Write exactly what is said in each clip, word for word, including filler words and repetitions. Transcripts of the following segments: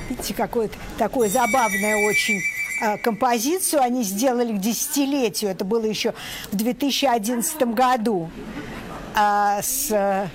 Видите, какое такое забавное очень э, композицию они сделали к десятилетию. Это было еще в две тысячи одиннадцатом году. А с э,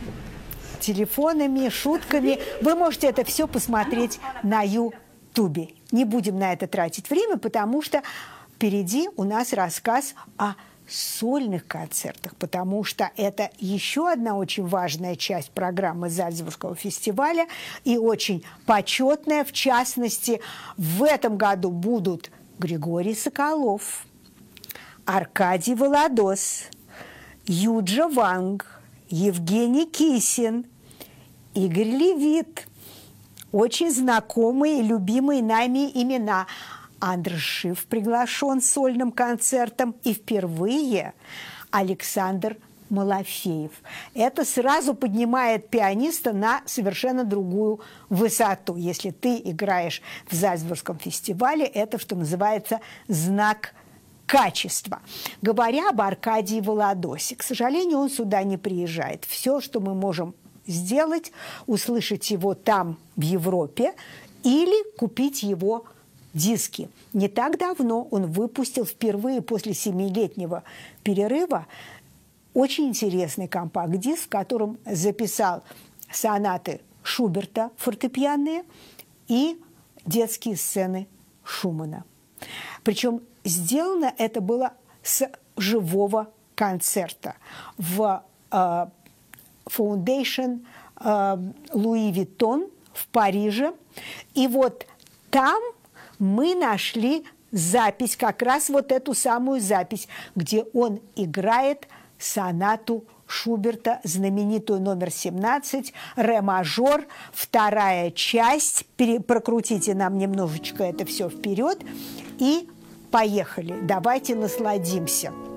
телефонами, шутками. Вы можете это все посмотреть на Ютубе. Не будем на это тратить время, потому что впереди у нас рассказ о сольных концертах, потому что это еще одна очень важная часть программы Зальцбургского фестиваля и очень почетная. В частности, в этом году будут Григорий Соколов, Аркадий Володос, Юджа Ванг, Евгений Кисин, Игорь Левит. Очень знакомые и любимые нами имена. Андрей Шиф приглашен с сольным концертом, и впервые Александр Малафеев. Это сразу поднимает пианиста на совершенно другую высоту. Если ты играешь в Зальцбургском фестивале, это, что называется, знак качества. Говоря об Аркадии Володосе, к сожалению, он сюда не приезжает. Все, что мы можем сделать, услышать его там, в Европе, или купить его диски. Не так давно он выпустил впервые после семилетнего перерыва очень интересный компакт-диск, в котором записал сонаты Шуберта фортепианные и детские сцены Шумана. Причем сделано это было с живого концерта в э, Foundation э, Луи Виттон в Париже. И вот там мы нашли запись, как раз вот эту самую запись, где он играет сонату Шуберта, знаменитую номер семнадцать, ре-мажор, вторая часть. Пере- прокрутите нам немножечко это все вперед и поехали. Давайте насладимся.